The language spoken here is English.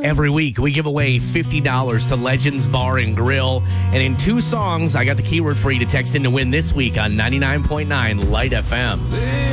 Every week, we give away $50 to Legends Bar and Grill. And in 2 songs, I got the keyword for you to text in to win this week on 99.9 Light FM.